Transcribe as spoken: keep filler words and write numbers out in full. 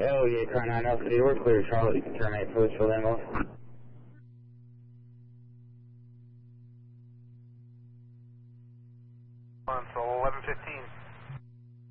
L E A car nine L C, we're clear, Charlotte. You can terminate for this field animals. So eleven fifteen.